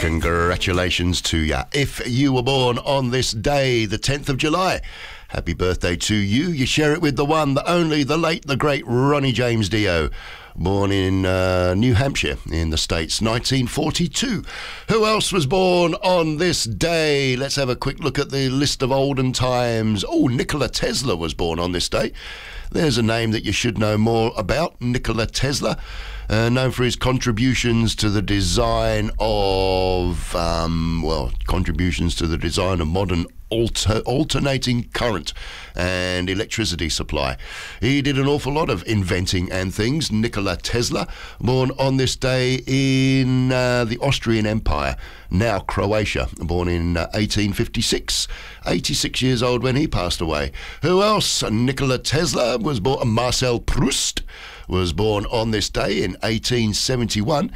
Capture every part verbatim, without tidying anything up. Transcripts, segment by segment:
Congratulations to ya. If you were born on this day, the tenth of July, happy birthday to you. You share it with the one, the only, the late, the great Ronnie James Dio. Born in uh, New Hampshire in the States, nineteen forty-two. Who else was born on this day? Let's have a quick look at the list of olden times. Oh, Nikola Tesla was born on this day. There's a name that you should know more about, Nikola Tesla, uh, known for his contributions to the design of, um, well, contributions to the design of modern alter, alternating current and electricity supply. He did an awful lot of inventing and things. Nikola Tesla, born on this day in uh, the Austrian Empire, now Croatia, born in uh, eighteen fifty-six, eighty-six years old when he passed away. Who else? Nikola Tesla was born. Marcel Proust was born on this day in eighteen seventy-one,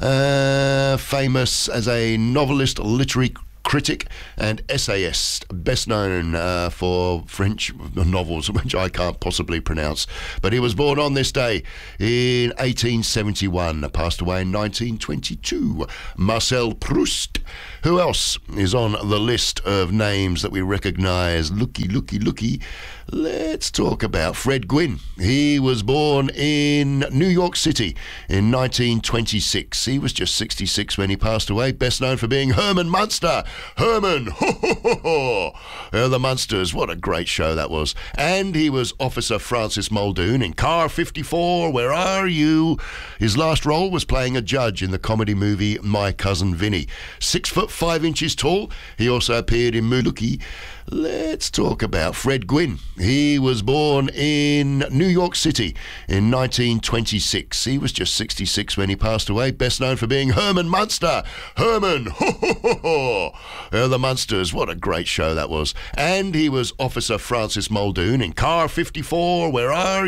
uh, famous as a novelist, literary critic and essayist, best known uh, for French novels, which I can't possibly pronounce. But he was born on this day in eighteen seventy-one, passed away in nineteen twenty-two. Marcel Proust. Who else is on the list of names that we recognise? Looky, looky, looky. Let's talk about Fred Gwynne. He was born in New York City in nineteen twenty-six. He was just sixty-six when he passed away, best known for being Herman Munster. Herman, ho, ho, ho, ho. Uh, the Munsters, what a great show that was. And he was Officer Francis Muldoon in Car fifty-four, Where Are You? His last role was playing a judge in the comedy movie My Cousin Vinny. Six foot five inches tall, he also appeared in Muluki. Let's talk about Fred Gwynne. He was born in New York City in nineteen twenty-six. He was just sixty-six when he passed away, best known for being Herman Munster. Herman, ho, ho, ho, ho. Uh, the Munsters, what a great show that was. And he was Officer Francis Muldoon in Car fifty-four, Where Are You?